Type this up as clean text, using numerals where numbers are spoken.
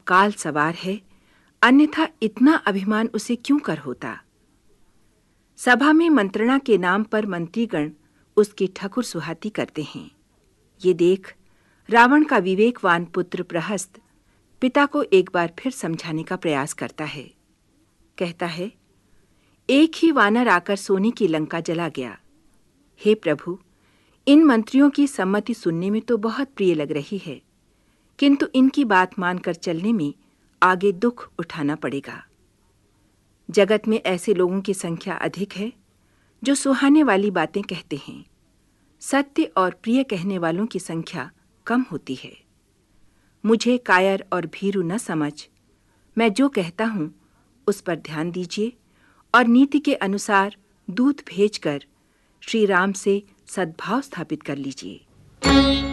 काल सवार है, अन्यथा इतना अभिमान उसे क्यों कर होता। सभा में मंत्रणा के नाम पर मंत्रीगण उसकी ठकुर सुहाती करते हैं। ये देख रावण का विवेकवान पुत्र प्रहस्त पिता को एक बार फिर समझाने का प्रयास करता है। कहता है, एक ही वानर आकर सोने की लंका जला गया। हे प्रभु, इन मंत्रियों की सम्मति सुनने में तो बहुत प्रिय लग रही है, किंतु इनकी बात मानकर चलने में आगे दुख उठाना पड़ेगा। जगत में ऐसे लोगों की संख्या अधिक है जो सुहाने वाली बातें कहते हैं। सत्य और प्रिय कहने वालों की संख्या कम होती है। मुझे कायर और भीरू न समझ, मैं जो कहता हूँ उस पर ध्यान दीजिए और नीति के अनुसार दूत भेजकर श्री राम से सद्भाव स्थापित कर लीजिए।